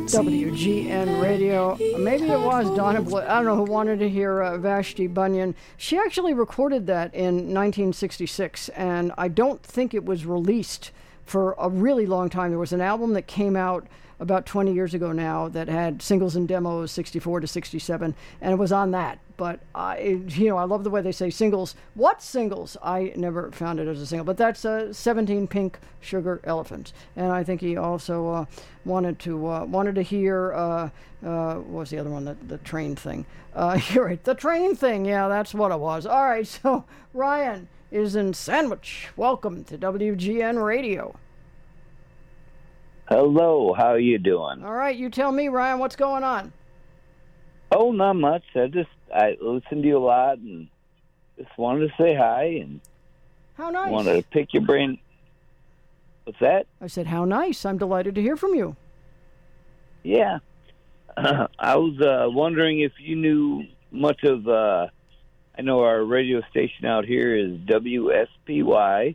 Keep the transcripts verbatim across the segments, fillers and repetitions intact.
W G N Radio. Maybe it was Donna Bl- I don't know who wanted to hear uh, Vashti Bunyan. She actually recorded that in nineteen sixty-six, and I don't think it was released for a really long time. There was an album that came out about twenty years ago now that had singles and demos, sixty-four to sixty-seven, and it was on that. But I, you know, I love the way they say singles. What singles? I never found it as a single, but that's uh, seventeen Pink Sugar Elephants, and I think he also uh, wanted to uh, wanted to hear uh, uh, what was the other one? The, the train thing. Uh, you're right, the train thing. Yeah, that's what it was. All right, so Ryan is in Sandwich. Welcome to W G N Radio. Hello, how are you doing? All right, you tell me, Ryan, what's going on? Oh, not much. I just I listen to you a lot and just wanted to say hi and how nice. Wanted to pick your brain. What's that? I said, how nice. I'm delighted to hear from you. Yeah. Uh, I was uh, wondering if you knew much of, uh, I know our radio station out here is W S P Y.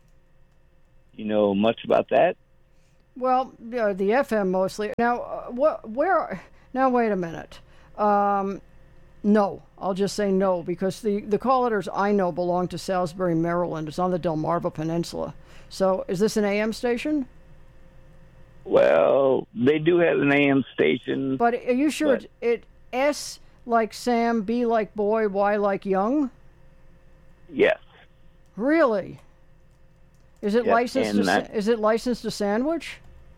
You know much about that? Well, uh, the F M mostly. Now, uh, what? Where? Now, wait a minute. Um, no, I'll just say no, because the, the call letters I know belong to Salisbury, Maryland. It's on the Delmarva Peninsula. So, is this an A M station? Well, they do have an A M station. But are you sure but... it, it S like Sam, B like boy, Y like young? Yes. Really? Is it yes, licensed? To, that... Is it licensed to Sandwich?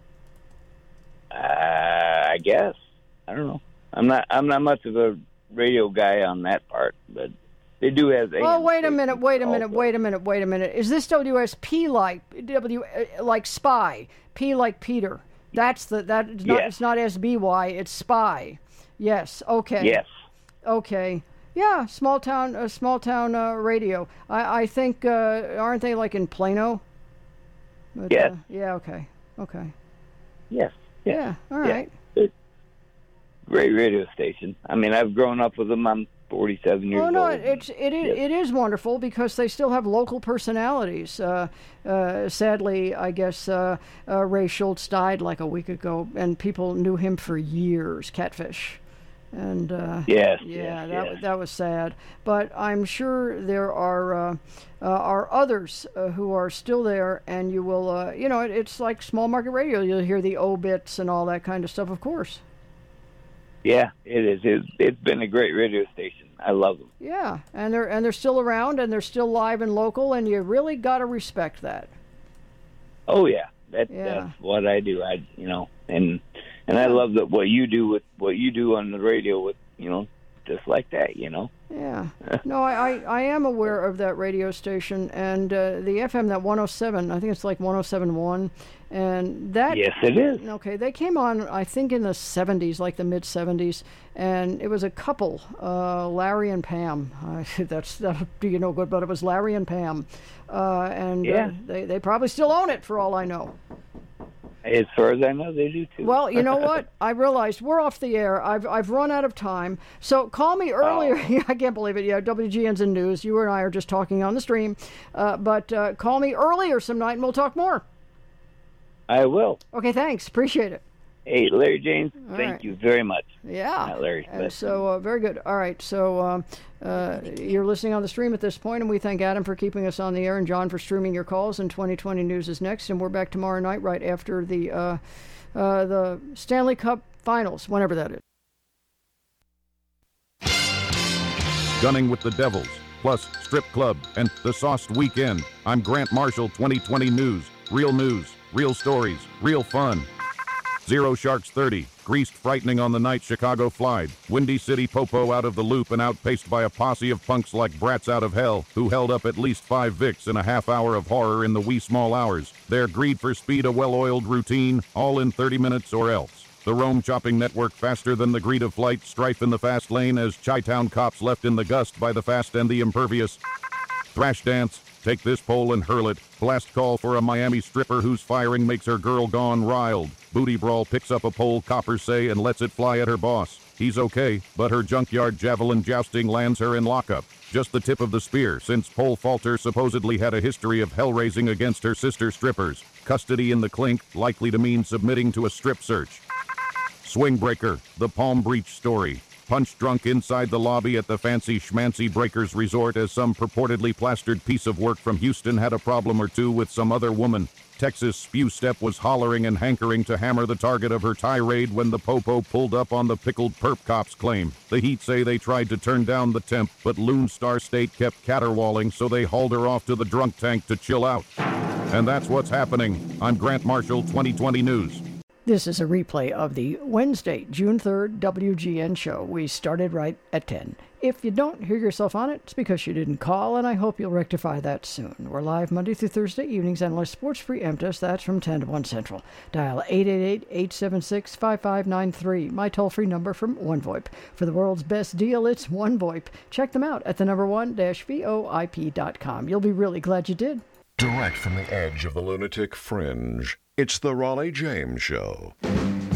Uh, I guess. I don't know. I'm not. I'm not much of a radio guy on that part, but they do have. Oh, wait a minute! Wait a minute! Also. Wait a minute! Wait a minute! Is this W S P like W uh, like spy? P like Peter? That's the that. It's not. Yes. It's not S B Y. It's spy. Yes. Okay. Yes. Okay. Yeah. Small town. Uh, small town uh, radio. I I think uh, aren't they like in Plano? But, yes. Uh, yeah. Okay. Okay. Yes. yes. Yeah. All right. Yes. Great radio station. I mean, I've grown up with them. I'm forty-seven years old. Oh no, old. it's it is, it is wonderful because they still have local personalities. Uh, uh, sadly, I guess uh, uh, Ray Schultz died like a week ago, and people knew him for years. Catfish, and uh, yes, yeah, yes, that yes. that was sad. But I'm sure there are uh, uh, are others uh, who are still there, and you will, uh, you know, it, it's like small market radio. You'll hear the obits and all that kind of stuff, of course. Yeah, it is. It's, it's been a great radio station. I love them. Yeah, and they're and they're still around, and they're still live and local, and you really got to respect that. Oh yeah, that, yeah, that's what I do. I you know, and and I love that what you do with what you do on the radio with you know, just like that. You know. Yeah. No, I, I, I am aware of that radio station, and uh, the F M, that one oh seven, I think it's like one oh seven point one, and that... Yes, it is. Okay, they came on, I think, in the seventies, like the mid-seventies, and it was a couple, uh, Larry and Pam. Uh, that's, that'll do you no good, but it was Larry and Pam. Uh, and yeah. uh, they, they probably still own it, for all I know. As far as I know, they do too. Well, you know what? I realized we're off the air. I've I've run out of time. So call me earlier. Oh. I can't believe it. Yeah, W G N's in news. You and I are just talking on the stream. Uh, but uh, call me earlier some night and we'll talk more. I will. Okay, thanks. Appreciate it. Hey, Larry James, All thank right. you very much. Yeah. Not Larry. And so, uh, very good. All right. So, um, uh, you're listening on the stream at this point, and we thank Adam for keeping us on the air and John for streaming your calls. And twenty twenty News is next, and we're back tomorrow night right after the uh, uh, the Stanley Cup Finals, whenever that is. Gunning with the Devils, plus Strip Club and the Sauced Weekend. I'm Grant Marshall, twenty twenty News. Real news, real stories, real fun. Zero Sharks thirty, greased frightening on the night Chicago flied. Windy City Popo out of the loop and outpaced by a posse of punks like brats out of hell, who held up at least five Vicks in a half hour of horror in the wee small hours. Their greed for speed a well-oiled routine, all in thirty minutes or else. The Rome chopping network faster than the greed of flight, strife in the fast lane as Chi-Town cops left in the gust by the fast and the impervious. Thrash dance, take this pole and hurl it. Blast call for a Miami stripper whose firing makes her girl gone riled. Booty brawl picks up a pole, coppers say, and lets it fly at her boss. He's okay, but her junkyard javelin jousting lands her in lockup. Just the tip of the spear, since Pole Falter supposedly had a history of hell-raising against her sister strippers. Custody in the clink, likely to mean submitting to a strip search. Swing Breaker, the Palm Beach story. Punch drunk inside the lobby at the fancy schmancy Breakers Resort as some purportedly plastered piece of work from Houston had a problem or two with some other woman. Texas Spew Step was hollering and hankering to hammer the target of her tirade when the popo pulled up on the pickled perp cops claim. The Heat say they tried to turn down the temp, but Lone Star State kept caterwauling, so they hauled her off to the drunk tank to chill out. And that's what's happening. I'm Grant Marshall, twenty twenty News. This is a replay of the Wednesday, June third W G N show. We started right at ten. If you don't hear yourself on it, it's because you didn't call, and I hope you'll rectify that soon. We're live Monday through Thursday evenings, and unless sports preempt us, that's from ten to one Central. Dial eight eight eight, eight seven six, five five nine three, my toll-free number from OneVoIP. For the world's best deal, it's OneVoIP. Check them out at the number one dash V O I P dot com. You'll be really glad you did. Direct from the edge of the lunatic fringe, it's the Raleigh James Show.